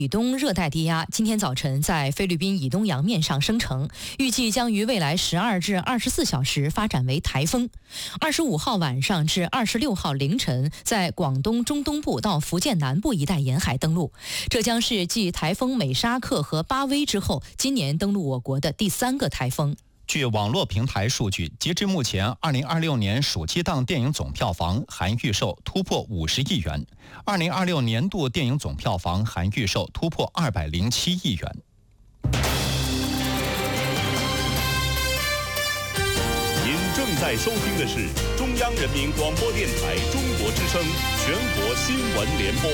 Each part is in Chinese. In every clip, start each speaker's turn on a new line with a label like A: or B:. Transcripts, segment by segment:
A: 以东热带低压今天早晨在菲律宾以东洋面上生成，预计将于未来12至24小时发展为台风。25号晚上至26号凌晨，在广东中东部到福建南部一带沿海登陆。这将是继台风美沙克和巴威之后，今年登陆我国的第3个台风。
B: 据网络平台数据，截至目前，2026年暑期档电影总票房含预售突破50亿元，2026年度电影总票房含预售突破207亿元。
C: 您正在收听的是中央人民广播电台中国之声全国新闻联播。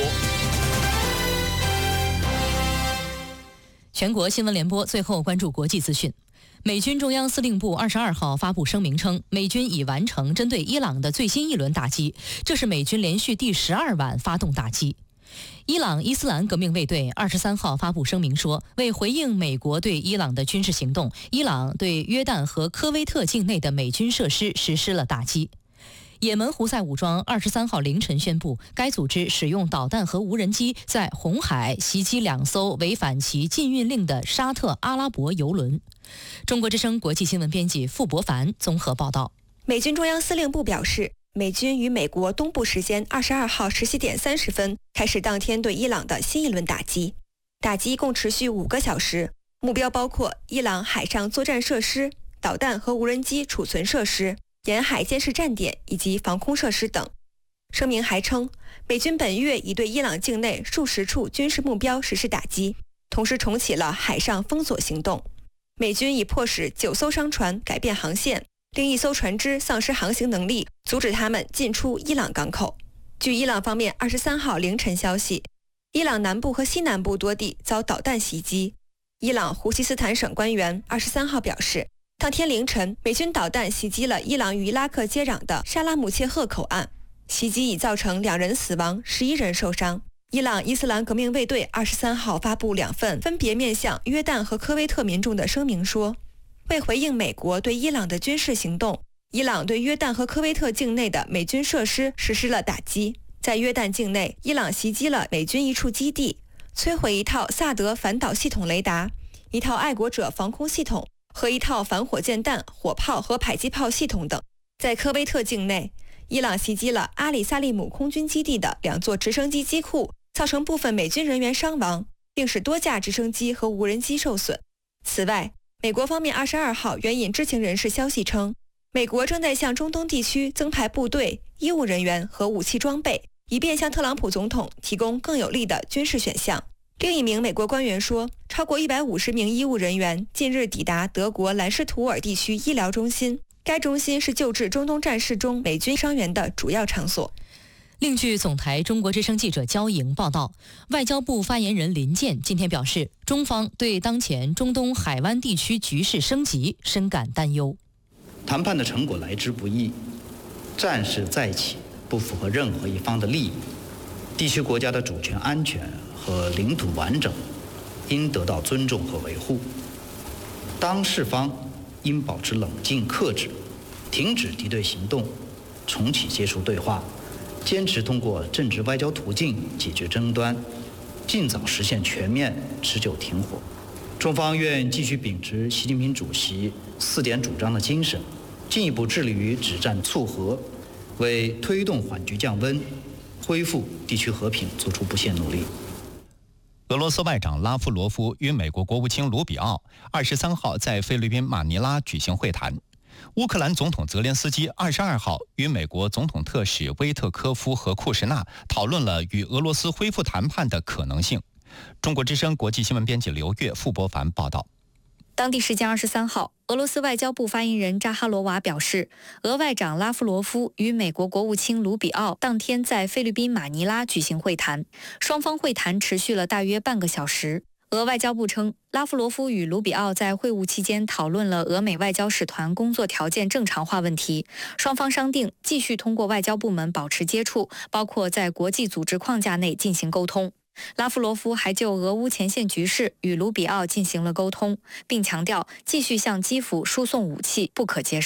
A: 全国新闻联播最后关注国际资讯。美军中央司令部22号发布声明称，美军已完成针对伊朗的最新一轮打击，这是美军连续第12晚发动打击。伊朗伊斯兰革命卫队23号发布声明说，为回应美国对伊朗的军事行动，伊朗对约旦和科威特境内的美军设施实施了打击。也门胡塞武装23号凌晨宣布，该组织使用导弹和无人机在红海袭击2艘违反其禁运令的沙特阿拉伯油轮。中国之声国际新闻编辑傅博凡综合报道。
D: 美军中央司令部表示，美军于美国东部时间22号17点30分开始当天对伊朗的新一轮打击，打击共持续5个小时，目标包括伊朗海上作战设施、导弹和无人机储存设施、沿海监视站点以及防空设施等。声明还称，美军本月已对伊朗境内数十处军事目标实施打击，同时重启了海上封锁行动。美军已迫使9艘商船改变航线，另1艘船只丧失航行能力，阻止他们进出伊朗港口。据伊朗方面23号凌晨消息，伊朗南部和西南部多地遭导弹袭击。伊朗胡西斯坦省官员23号表示，当天凌晨，美军导弹袭击了伊朗与伊拉克接壤的沙拉姆切赫口岸，袭击已造成2人死亡，11人受伤。伊朗伊斯兰革命卫队23号发布2份分别面向约旦和科威特民众的声明说，为回应美国对伊朗的军事行动，伊朗对约旦和科威特境内的美军设施实施了打击。在约旦境内，伊朗袭击了美军一处基地，摧毁1套萨德反导系统雷达、1套爱国者防空系统和1套反火箭弹、火炮和迫击炮系统等。在科威特境内，伊朗袭击了阿里萨利姆空军基地的2座直升机机库，造成部分美军人员伤亡，并使多架直升机和无人机受损。此外，美国方面22号援引知情人士消息称，美国正在向中东地区增派部队、医务人员和武器装备，以便向特朗普总统提供更有力的军事选项。另一名美国官员说，超过150名医务人员近日抵达德国兰施图尔地区医疗中心，该中心是救治中东战事中美军伤员的主要场所。
A: 另据总台中国之声记者焦莹报道，外交部发言人林健今天表示，中方对当前中东海湾地区局势升级深感担忧。
E: 谈判的成果来之不易，战事再起不符合任何一方的利益，地区国家的主权安全和领土完整应得到尊重和维护。当事方应保持冷静克制，停止敌对行动，重启接触对话，坚持通过政治外交途径解决争端，尽早实现全面持久停火。中方愿继续秉持习近平主席4点主张的精神，进一步致力于止战促和，为推动缓局降温、恢复地区和平做出不懈努力。
B: 俄罗斯外长拉夫罗夫与美国国务卿卢比奥23号在菲律宾马尼拉举行会谈。乌克兰总统泽连斯基22号与美国总统特使威特科夫和库什纳讨论了与俄罗斯恢复谈判的可能性。中国之声国际新闻编辑刘越、傅博凡报道。
F: 当地时间23号，俄罗斯外交部发言人扎哈罗娃表示，俄外长拉夫罗夫与美国国务卿卢比奥当天在菲律宾马尼拉举行会谈，双方会谈持续了大约半个小时。俄外交部称，拉夫罗夫与卢比奥在会晤期间讨论了俄美外交使团工作条件正常化问题，双方商定继续通过外交部门保持接触，包括在国际组织框架内进行沟通。拉夫罗夫还就俄乌前线局势与卢比奥进行了沟通，并强调继续向基辅输送武器不可接受。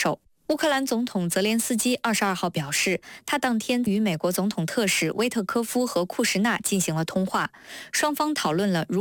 F: 乌克兰总统泽连斯基22号表示，他当天与美国总统特使威特科夫和库什纳进行了通话，双方讨论了如